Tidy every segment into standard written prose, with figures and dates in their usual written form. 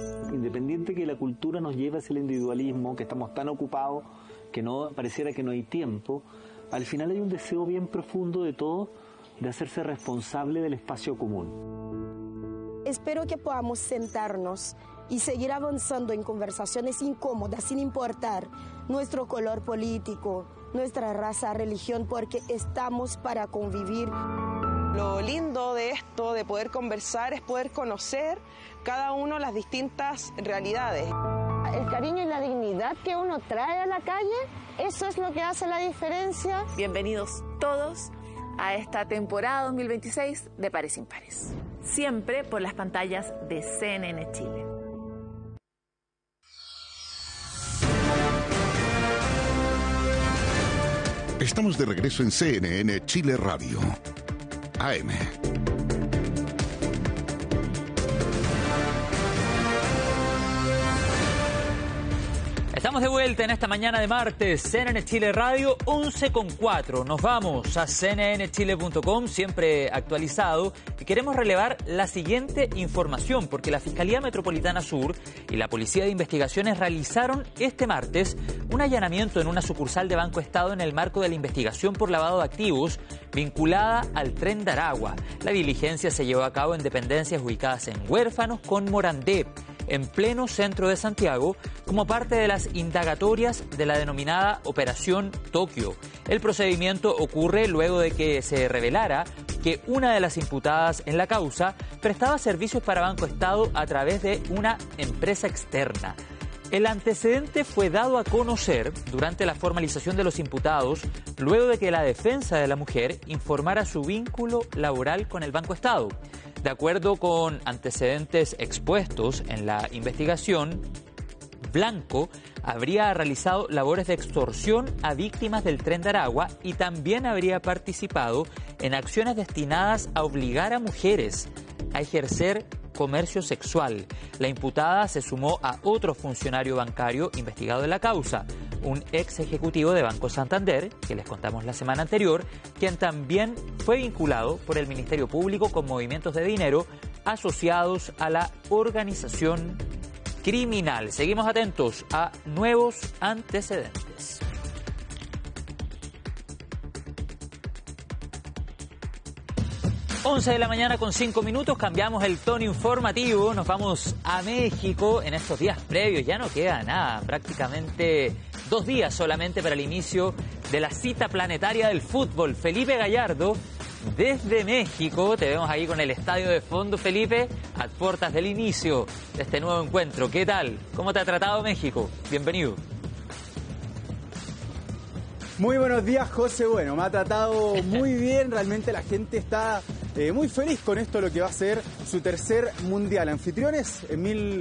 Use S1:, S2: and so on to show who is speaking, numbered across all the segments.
S1: Independiente que la cultura nos lleve hacia el individualismo, que estamos tan ocupados que no pareciera que no hay tiempo, al final hay un deseo bien profundo de todos de hacerse responsable del espacio común.
S2: Espero que podamos sentarnos y seguir avanzando en conversaciones incómodas, sin importar nuestro color político, nuestra raza, religión, porque estamos para convivir.
S3: Lo lindo de esto, de poder conversar, es poder conocer cada uno las distintas realidades.
S4: El cariño y la dignidad que uno trae a la calle, eso es lo que hace la diferencia.
S5: Bienvenidos todos a esta temporada 2026 de Pares Impares, siempre por las pantallas de CNN Chile.
S6: Estamos de regreso en CNN Chile Radio, AM.
S7: Estamos de vuelta en esta mañana de martes, CNN Chile Radio 11:04. Nos vamos a cnnchile.com, siempre actualizado, y queremos relevar la siguiente información, porque la Fiscalía Metropolitana Sur y la Policía de Investigaciones realizaron este martes un allanamiento en una sucursal de Banco Estado en el marco de la investigación por lavado de activos vinculada al Tren de Aragua. La diligencia se llevó a cabo en dependencias ubicadas en Huérfanos con Morandé, en pleno centro de Santiago, como parte de las indagatorias de la denominada Operación Tokio. El procedimiento ocurre luego de que se revelara que una de las imputadas en la causa prestaba servicios para Banco Estado a través de una empresa externa. El antecedente fue dado a conocer durante la formalización de los imputados, luego de que la defensa de la mujer informara su vínculo laboral con el Banco Estado. De acuerdo con antecedentes expuestos en la investigación, Blanco habría realizado labores de extorsión a víctimas del Tren de Aragua y también habría participado en acciones destinadas a obligar a mujeres a ejercer comercio sexual. La imputada se sumó a otro funcionario bancario investigado en la causa, un ex ejecutivo de Banco Santander, que les contamos la semana anterior, quien también fue vinculado por el Ministerio Público con movimientos de dinero asociados a la organización criminal. Seguimos atentos a nuevos antecedentes. 11 de la mañana con 5 minutos, cambiamos el tono informativo, nos vamos a México en estos días previos, ya no queda nada, prácticamente 2 días solamente para el inicio de la cita planetaria del fútbol. Felipe Gallardo, desde México, te vemos ahí con el estadio de fondo, Felipe, a puertas del inicio de este nuevo encuentro. ¿Qué tal? ¿Cómo te ha tratado México? Bienvenido.
S8: Muy buenos días, José. Bueno, me ha tratado muy bien, realmente la gente está muy feliz con esto, lo que va a ser su tercer mundial. Anfitriones en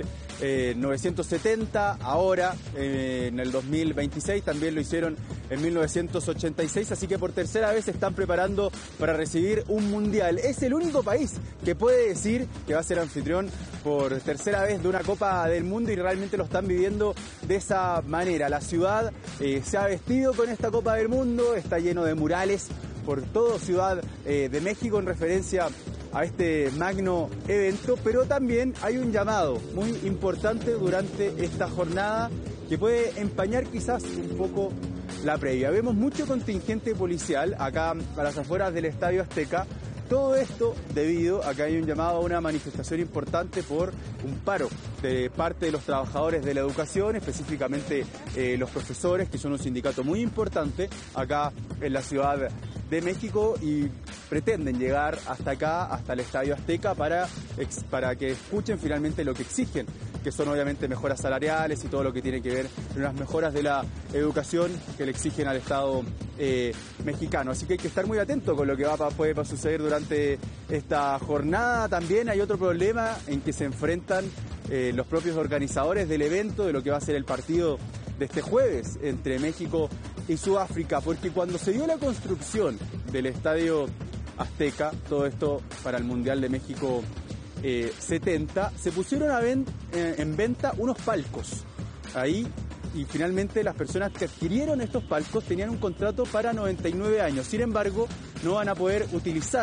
S8: 1970, ahora en el 2026, también lo hicieron en 1986, así que por tercera vez se están preparando para recibir un mundial. Es el único país que puede decir que va a ser anfitrión por tercera vez de una Copa del Mundo y realmente lo están viviendo de esa manera. La ciudad se ha vestido con esta Copa del Mundo, está lleno de murales por toda Ciudad de México en referencia a este magno evento, pero también hay un llamado muy importante durante esta jornada que puede empañar quizás un poco la previa. Vemos mucho contingente policial acá a las afueras del Estadio Azteca. Todo esto debido a que hay un llamado a una manifestación importante por un paro de parte de los trabajadores de la educación, específicamente los profesores, que son un sindicato muy importante acá en la Ciudad de México, y pretenden llegar hasta acá, hasta el Estadio Azteca, para que escuchen finalmente lo que exigen, que son obviamente mejoras salariales y todo lo que tiene que ver con las mejoras de la educación que le exigen al Estado mexicano. Así que hay que estar muy atento con lo que puede suceder durante esta jornada. También hay otro problema en que se enfrentan los propios organizadores del evento, de lo que va a ser el partido de este jueves entre México y Sudáfrica, porque cuando se dio la construcción del Estadio Azteca, todo esto para el Mundial de México 70, se pusieron en venta unos palcos ahí, y finalmente las personas que adquirieron estos palcos tenían un contrato para 99 años. Sin embargo, no van a poder utilizar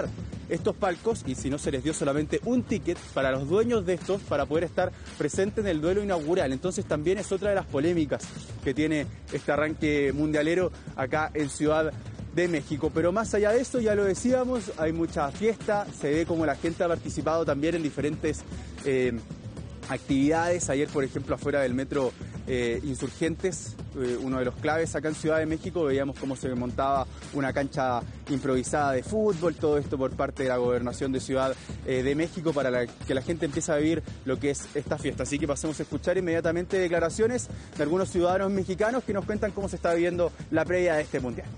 S8: estos palcos y si no se les dio solamente un ticket para los dueños de estos para poder estar presente en el duelo inaugural. Entonces también es otra de las polémicas que tiene este arranque mundialero acá en Ciudad de México. Pero más allá de eso, ya lo decíamos, hay mucha fiesta, se ve como la gente ha participado también en diferentes actividades. Ayer, por ejemplo, afuera del metro Insurgentes, uno de los claves acá en Ciudad de México, veíamos cómo se montaba una cancha improvisada de fútbol, todo esto por parte de la Gobernación de Ciudad de México para que la gente empiece a vivir lo que es esta fiesta. Así que pasemos a escuchar inmediatamente declaraciones de algunos ciudadanos mexicanos que nos cuentan cómo se está viviendo la previa de este Mundial.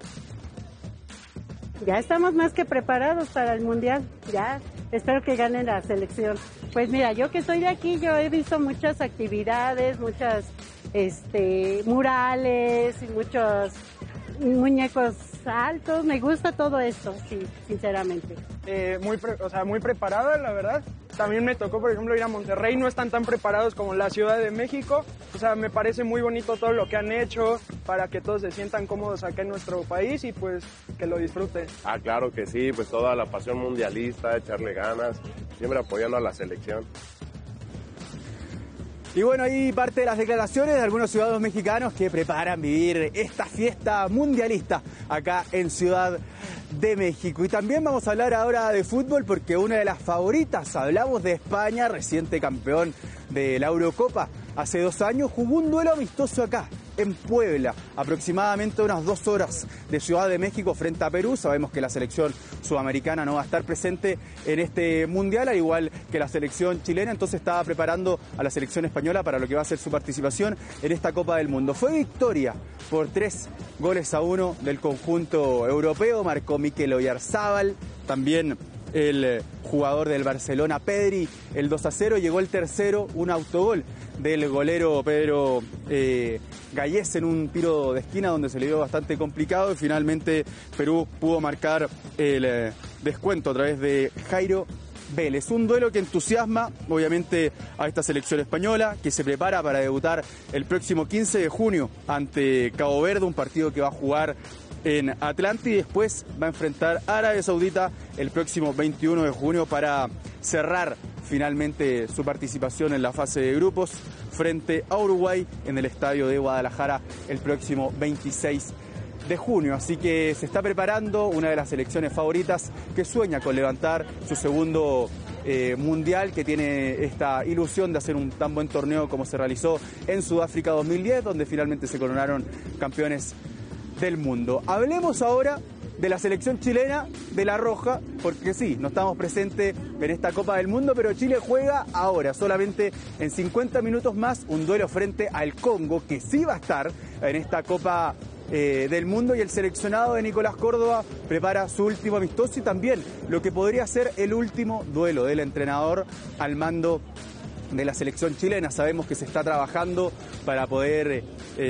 S9: Ya estamos más que preparados para el Mundial, ya espero que gane la selección. Pues mira, yo que soy de aquí, yo he visto muchas actividades, muchas murales y muchos muñecos altos, me gusta todo esto, sí, sinceramente.
S10: Muy preparada, la verdad. También me tocó, por ejemplo, ir a Monterrey, no están tan preparados como la Ciudad de México. O sea, me parece muy bonito todo lo que han hecho para que todos se sientan cómodos acá en nuestro país y pues que lo disfruten.
S11: Ah, claro que sí, pues toda la pasión mundialista, echarle ganas, siempre apoyando a la selección.
S8: Y bueno, ahí parte de las declaraciones de algunos ciudadanos mexicanos que preparan vivir esta fiesta mundialista acá en Ciudad de México. Y también vamos a hablar ahora de fútbol porque una de las favoritas, hablamos de España, reciente campeón de la Eurocopa. Hace 2 años jugó un duelo amistoso acá, en Puebla, aproximadamente unas 2 horas de Ciudad de México frente a Perú. Sabemos que la selección sudamericana no va a estar presente en este mundial, al igual que la selección chilena, entonces estaba preparando a la selección española para lo que va a ser su participación en esta Copa del Mundo. Fue victoria por 3-1 del conjunto europeo, marcó Mikel Oyarzabal, también el jugador del Barcelona, Pedri, el 2-0, llegó el tercero, un autogol del golero Pedro Gallés en un tiro de esquina donde se le dio bastante complicado y finalmente Perú pudo marcar el descuento a través de Jairo Vélez. Un duelo que entusiasma obviamente a esta selección española que se prepara para debutar el próximo 15 de junio ante Cabo Verde, un partido que va a jugar en Atlanta y después va a enfrentar a Arabia Saudita el próximo 21 de junio para cerrar finalmente su participación en la fase de grupos frente a Uruguay en el estadio de Guadalajara el próximo 26 de junio. Así que se está preparando una de las selecciones favoritas que sueña con levantar su segundo mundial, que tiene esta ilusión de hacer un tan buen torneo como se realizó en Sudáfrica 2010, donde finalmente se coronaron campeones del mundo. Hablemos ahora de la selección chilena de La Roja, porque sí, no estamos presentes en esta Copa del Mundo, pero Chile juega ahora, solamente en 50 minutos más, un duelo frente al Congo, que sí va a estar en esta Copa del Mundo, y el seleccionado de Nicolás Córdoba prepara su último amistoso y también lo que podría ser el último duelo del entrenador al mando de la selección chilena. Sabemos que se está trabajando para poder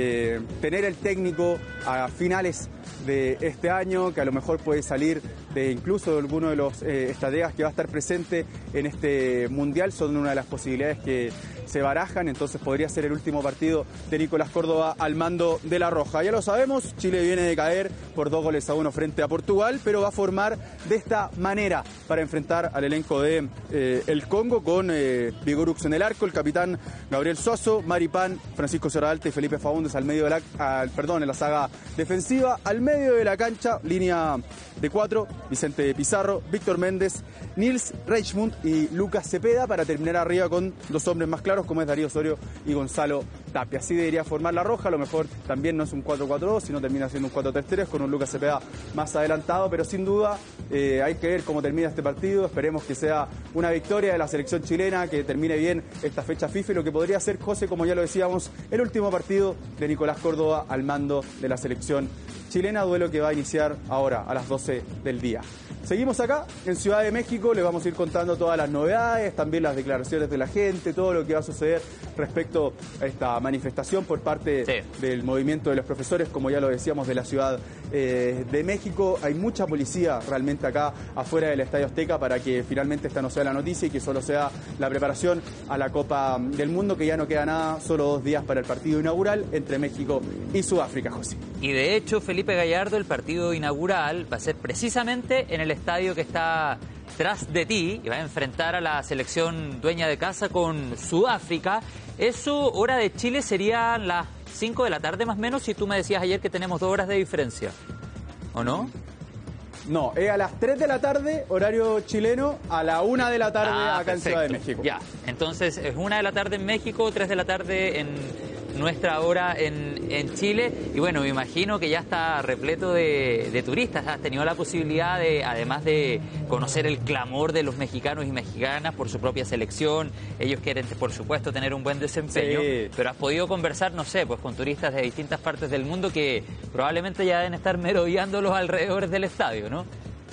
S8: tener el técnico a finales de este año, que a lo mejor puede salir de incluso de alguno de los estrategas que va a estar presente en este mundial. Son una de las posibilidades que se barajan, entonces podría ser el último partido de Nicolás Córdoba al mando de La Roja. Ya lo sabemos, Chile viene de caer por 2-1 frente a Portugal, pero va a formar de esta manera para enfrentar al elenco de el Congo con Vigorux en el arco, el capitán Gabriel Suazo, Maripán, Francisco Serralta y Felipe Faúndez al medio de en la saga defensiva. Al medio de la cancha, línea de 4, Vicente Pizarro, Víctor Méndez, Nils Reichmund y Lucas Cepeda, para terminar arriba con 2 hombres más claros como es Darío Osorio y Gonzalo Tapia. Así debería formar La Roja, a lo mejor también no es un 4-4-2, sino termina siendo un 4-3-3 con un Lucas Cepeda más adelantado, pero sin duda hay que ver cómo termina este partido. Esperemos que sea una victoria de la selección chilena, que termine bien esta fecha FIFA y lo que podría ser, José, como ya lo decíamos, el último partido de Nicolás Córdoba al mando de la selección chilena, duelo que va a iniciar ahora a las 12 del día. Seguimos acá en Ciudad de México, les vamos a ir contando todas las novedades, también las declaraciones de la gente, todo lo que va a suceder respecto a esta la manifestación por parte del movimiento de los profesores, como ya lo decíamos, de la Ciudad de México. Hay mucha policía realmente acá afuera del Estadio Azteca para que finalmente esta no sea la noticia y que solo sea la preparación a la Copa del Mundo, que ya no queda nada, solo 2 días para el partido inaugural entre México y Sudáfrica, José.
S7: Y de hecho, Felipe Gallardo, el partido inaugural va a ser precisamente en el estadio que está tras de ti y va a enfrentar a la selección dueña de casa con Sudáfrica. Eso, hora de Chile, serían las 5 de la tarde más o menos, si tú me decías ayer que tenemos 2 horas de diferencia, ¿o no?
S8: No, es a las 3 de la tarde, horario chileno, a la 1 de la tarde acá en Ciudad de México.
S7: Ya, entonces es 1 de la tarde en México, 3 de la tarde en nuestra hora en Chile. Y bueno, me imagino que ya está repleto de turistas. Has tenido la posibilidad de, además de conocer el clamor de los mexicanos y mexicanas por su propia selección. Ellos quieren, por supuesto, tener un buen desempeño. Sí. Pero has podido conversar, no sé, pues con turistas de distintas partes del mundo que probablemente ya deben estar merodeando los alrededores del estadio, ¿no?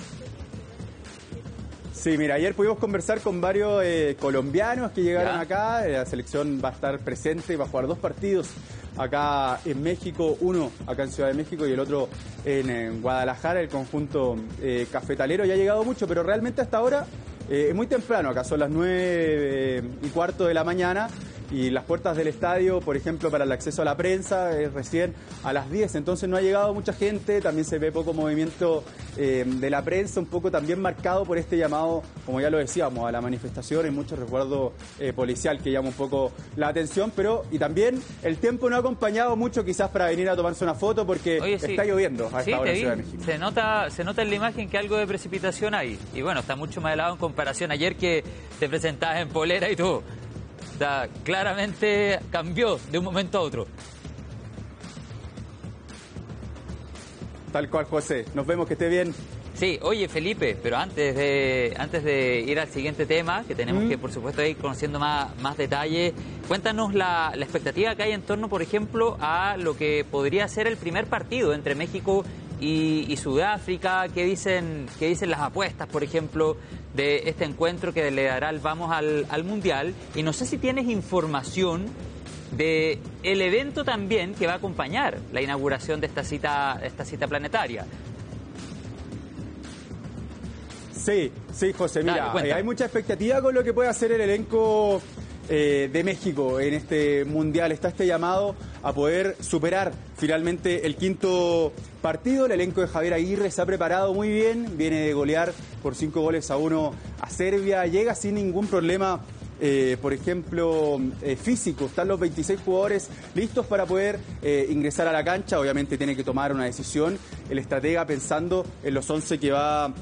S8: Sí, mira, ayer pudimos conversar con varios colombianos que llegaron acá. La selección va a estar presente, va a jugar 2 partidos acá en México, uno acá en Ciudad de México y el otro en Guadalajara. El conjunto cafetalero ya ha llegado mucho, pero realmente hasta ahora es muy temprano. Acá son las 9:15 de la mañana. Y las puertas del estadio, por ejemplo, para el acceso a la prensa, es recién a las 10, entonces no ha llegado mucha gente, también se ve poco movimiento de la prensa, un poco también marcado por este llamado, como ya lo decíamos, a la manifestación, hay mucho resguardo policial que llama un poco la atención, y también el tiempo no ha acompañado mucho quizás para venir a tomarse una foto, porque está lloviendo a esta hora en Ciudad de México.
S7: Se nota en la imagen que algo de precipitación hay, y bueno, está mucho más helado en comparación ayer que te presentabas en polera y tú. Claramente cambió de un momento a otro.
S8: Tal cual, José. Nos vemos, que esté bien.
S7: Sí, oye Felipe, pero antes de ir al siguiente tema, que tenemos que por supuesto ir conociendo más detalles, cuéntanos la expectativa que hay en torno, por ejemplo, a lo que podría ser el primer partido entre México y Sudáfrica. ¿Qué dicen las apuestas, por ejemplo, de este encuentro que le dará el vamos al Mundial? Y no sé si tienes información de el evento también que va a acompañar la inauguración de esta cita planetaria.
S8: Sí, José, mira, hay mucha expectativa con lo que puede hacer el elenco de México en este Mundial. Está este llamado a poder superar finalmente el 5º partido. El elenco de Javier Aguirre se ha preparado muy bien, viene de golear por 5-1 a Serbia, llega sin ningún problema, por ejemplo, físico. Están los 26 jugadores listos para poder ingresar a la cancha. Obviamente tiene que tomar una decisión el estratega pensando en los 11 que va